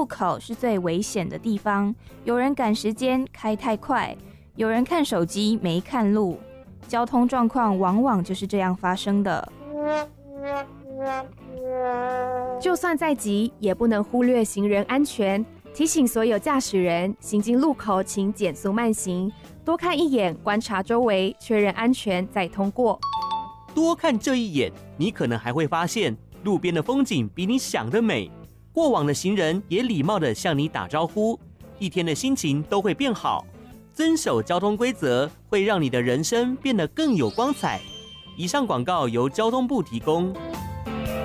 路口是最危险的地方，有人赶时间开太快，有人看手机没看路，交通状况往往就是这样发生的。 就算再急，也不能忽略行人安全。提醒所有驾驶人，行经路口请减速慢行，多看一眼，观察周围，确认安全再通过。 多看这一眼，你可能还会发现路边的风景比你想的美，过往的行人也礼貌地向你打招呼，一天的心情都会变好。遵守交通规则，会让你的人生变得更有光彩。以上广告由交通部提供。